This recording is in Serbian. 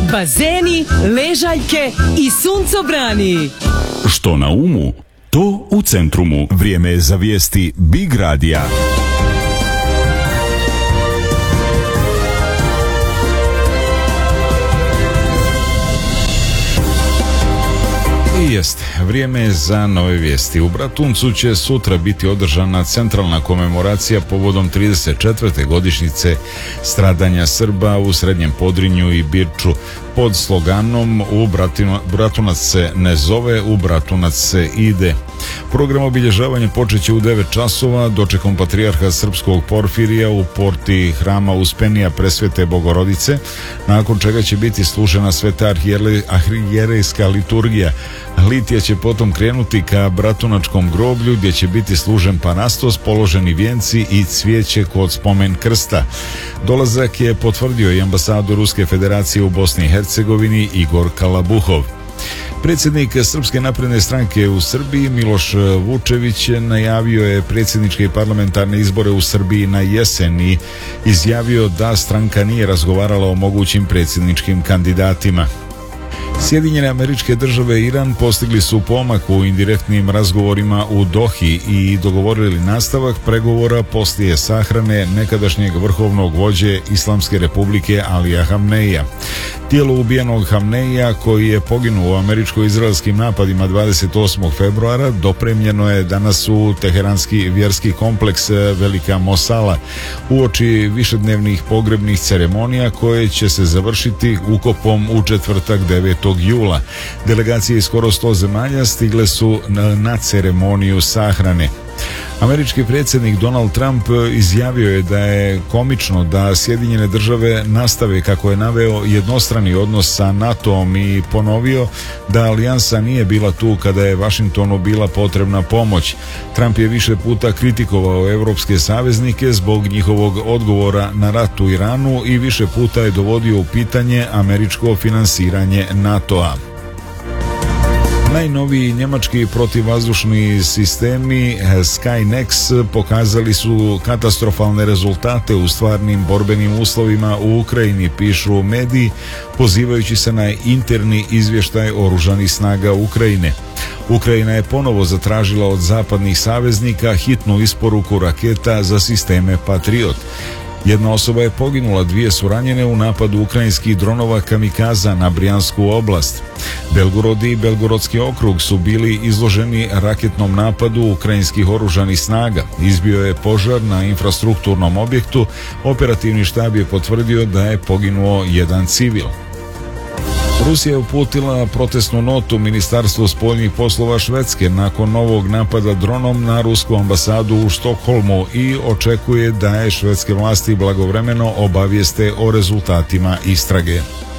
bazeni, ležaljke i suncobrani. Što na umu, to u centrumu. Vrijeme je za vijesti Big Radija. Jeste, vrijeme je za nove vijesti. U Bratuncu će sutra biti održana centralna komemoracija povodom 34. godišnjice stradanja Srba u Srednjem Podrinju i Birču pod sloganom "U Bratunac se ne zove, u Bratunac se ide". Program obilježavanja počeće u 9 časova dočekom patrijarha srpskog Porfirija u porti hrama Uspenija Presvete Bogorodice, nakon čega će biti služena sveta arhijerejska liturgija. Litija će potom krenuti ka Bratunačkom groblju gdje će biti služen parastos, položeni vijenci i cvijeće kod spomen krsta. Dolazak je potvrdio i ambasador Ruske federacije u Bosni i Hercegovini Igor Kalabuhov. Predsjednik Srpske napredne stranke u Srbiji Miloš Vučević najavio je predsjedničke i parlamentarne izbore u Srbiji na jesen i izjavio da stranka nije razgovarala o mogućim predsjedničkim kandidatima. Sjedinjene Američke Države i Iran postigli su pomak u indirektnim razgovorima u Dohi i dogovorili nastavak pregovora poslije sahrane nekadašnjeg vrhovnog vođe Islamske republike Alija Hamneija. Tijelo ubijenog Hamneija, koji je poginuo u američko-izraelskim napadima 28. februara, dopremljeno je danas u teheranski vjerski kompleks Velika Mosala uoči višednevnih pogrebnih ceremonija koje će se završiti ukopom u četvrtak 9. jula. Delegacije iz skoro 100 zemalja stigle su na ceremoniju sahrane. Američki predsjednik Donald Trump izjavio je da je komično da Sjedinjene Države nastave, kako je naveo, jednostrani odnos sa NATO-om i ponovio da alijansa nije bila tu kada je Vašingtonu bila potrebna pomoć. Trump je više puta kritikovao evropske saveznike zbog njihovog odgovora na rat u Iranu i više puta je dovodio u pitanje američko finansiranje NATO-a. Najnoviji njemački protivvazdušni sistemi Skynex pokazali su katastrofalne rezultate u stvarnim borbenim uslovima u Ukrajini, pišu mediji, pozivajući se na interni izvještaj oružanih snaga Ukrajine. Ukrajina je ponovo zatražila od zapadnih saveznika hitnu isporuku raketa za sisteme Patriot. Jedna osoba je poginula, 2 su ranjene u napadu ukrajinskih dronova kamikaza na Brijansku oblast. Belgorod i Belgorodski okrug su bili izloženi raketnom napadu ukrajinskih oružanih snaga. Izbio je požar na infrastrukturnom objektu. Operativni štab je potvrdio da je poginuo jedan civil. Rusija je uputila protestnu notu Ministarstvu spoljnih poslova Švedske nakon novog napada dronom na rusku ambasadu u Štokholmu i očekuje da je švedske vlasti blagovremeno obavijeste o rezultatima istrage.